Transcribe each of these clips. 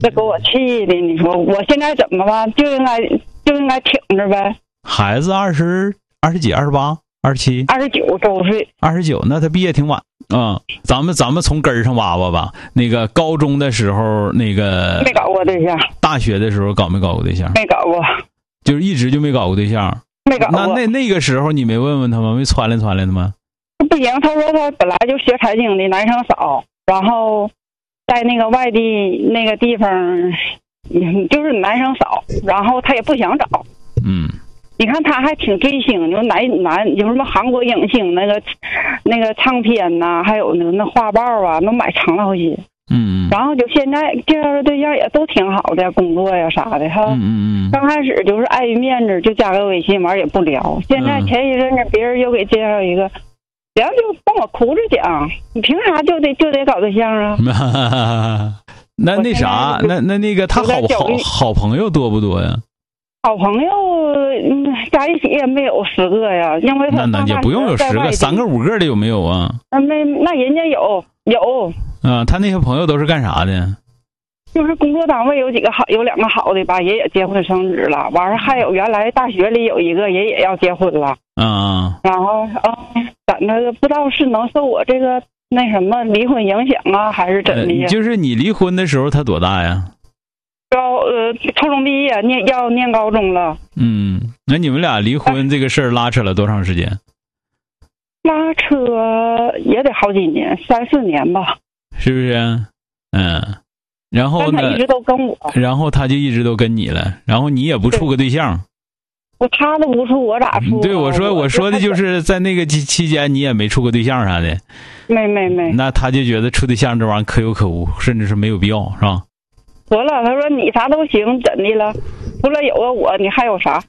这给我气的，你说我现在怎么办？就应该挺着呗。 孩子20几、28、27、 29周岁 ，29，那他毕业挺晚啊。咱们从根儿上挖挖吧。那个高中的时候，那个没搞过对象。 大学的时候搞没搞过对象？ 没搞过， 就是一直就没搞过对象。 没搞过。 那个时候你没问问他吗？没传来他吗？ 不行，他说他本来就学财经的，男生少，然后在那个外地那个地方，就是男生少，然后他也不想找。你看他还挺追星，有有什么韩国影星那个唱片呐、还有那画报啊，都买长了好些。然后就现在介绍的对象也都挺好的，工作呀啥的哈。刚开始就是碍于面子就加个微信，完也不聊。现在前一阵子别人又给介绍一个，然后就帮我哭着讲，你凭啥就得搞对象啊？ 那啥，那个他好朋友多不多呀？ 好朋友在一起也没有10个呀，因为他那也不用有10个，3个5个的有没有啊？ 那人家有。 啊，他那些朋友都是干啥的？ 就是工作单位有2个好的吧，也结婚生子了。完了还有原来大学里有一个也要结婚了。然后咱那不知道是能受我这个那什么离婚影响啊，还是怎的？ 就是你离婚的时候他多大呀？ 初中毕业要念高中了。 那你们俩离婚这个事儿拉扯了多长时间？ 拉扯也得好几年，3、4年吧。 是不是？然后呢？ 但他一直都跟我。 然后他就一直都跟你了，然后你也不处个对象。 他都不处，我咋处？ 对，我说的就是在那个期间你也没处过对象啥的。 没。 那他就觉得处对象这玩意儿可有可无，甚至是没有必要，是吧？ 得了，他说你啥都行，怎的了？除了有个我，你还有啥？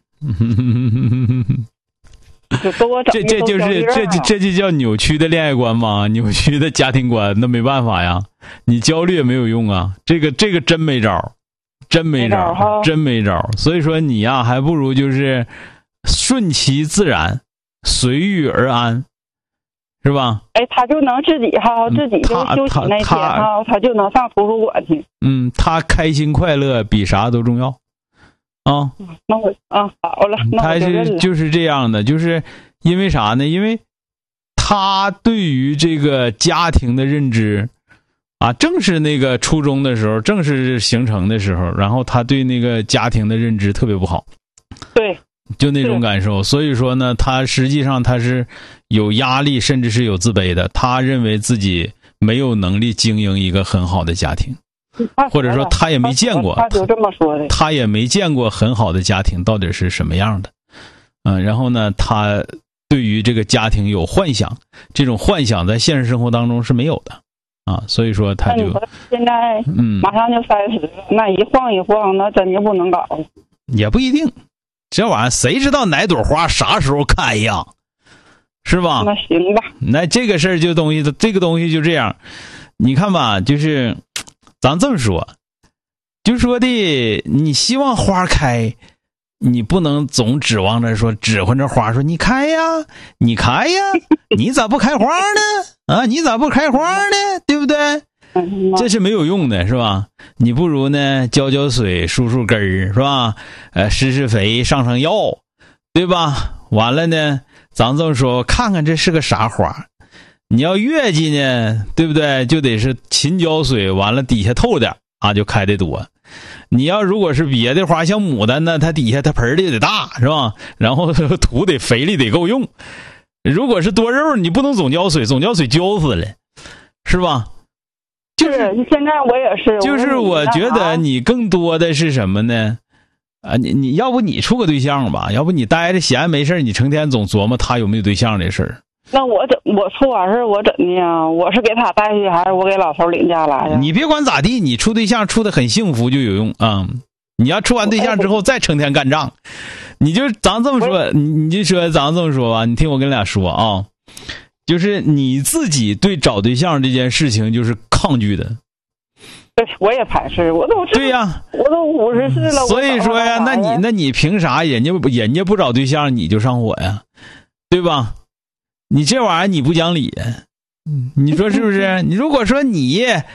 就给我整这就叫扭曲的恋爱观嘛，扭曲的家庭观，那没办法呀，你焦虑也没有用啊，这个真没招，真没招。所以说你呀，还不如就是顺其自然，随遇而安，是吧？ 他就能自己就休息那天他就能上图书馆去。 他开心快乐比啥都重要。 那我好了， 他就是这样的，就是因为啥呢？因为他对于这个家庭的认知正是那个初中的时候，正是形成的时候，然后他对那个家庭的认知特别不好。 对， 就那种感受。所以说呢，他实际上他是有压力，甚至是有自卑的。他认为自己没有能力经营一个很好的家庭。或者说他也没见过， 他就这么说的， 他也没见过很好的家庭到底是什么样的。然后呢，他对于这个家庭有幻想，这种幻想在现实生活当中是没有的所以说他就现在马上就30了，那一晃一晃，那真就不能搞了。 也不一定，这玩意儿谁知道哪朵花啥时候开呀？是吧？ 那行吧。 那这个事儿这个东西就这样，你看吧，就是咱这么说，就说的你希望花开，你不能总指望着说指挥着花说你开呀，你开呀，你咋不开花呢？你咋不开花呢？对不对？这是没有用的，是吧？你不如呢浇水、疏根儿，是吧？施肥、上药，对吧？完了呢，咱这么说，看看这是个啥花。你要月季呢，对不对？就得是勤浇水，完了底下透点就开得多。你要如果是别的花，像牡丹呢，它底下它盆里得大，是吧？然后土得肥力得够用。如果是多肉，你不能总浇水，总浇水浇死了，是吧？ 就是现在我也是， 就是我觉得你更多的是什么呢？你要不你处个对象吧，要不你待着闲没事，你成天总琢磨他有没有对象这事儿。 那我处完事我怎的呀？我是给他带去，还是我给老头领家来呀？ 你别管咋地，你处对象处得很幸福就有用你要处完对象之后再成天干仗，你就咱这么说，你就说咱这么说吧，你听我跟俩说就是你自己对找对象这件事情就是抗拒的。 对，我也排斥，我都对呀， 我都50岁了。 所以说呀，那你凭啥人家不找对象你就上火呀？对吧？你这玩意儿你不讲理，你说是不是？你如果说你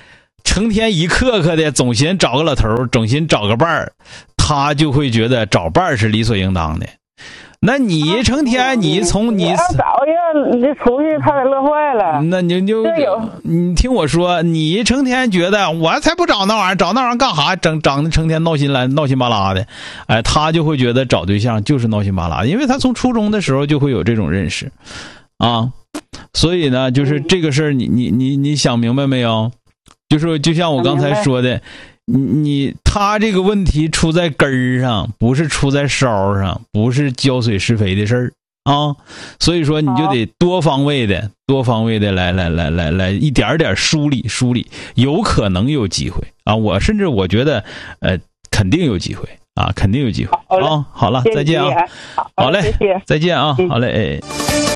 成天一刻刻的总寻找个老头，总寻找个伴儿，他就会觉得找伴儿是理所应当的。那你成天你找一个你出去他给乐坏了。 那你听我说，你成天觉得我才不找那玩意儿，找那玩意儿干啥？整的成天闹心巴拉的，哎，他就会觉得找对象就是闹心巴拉的，因为他从初中的时候就会有这种认识啊。所以呢，就是这个事儿，你想明白没有？就像我刚才说的。他这个问题出在根儿上，不是出在梢上，不是浇水施肥的事儿啊。所以说你就得多方位的来一点点梳理，有可能有机会啊。甚至我觉得肯定有机会啊，肯定有机会啊。好了，再见啊。好嘞，再见啊。好嘞，哎。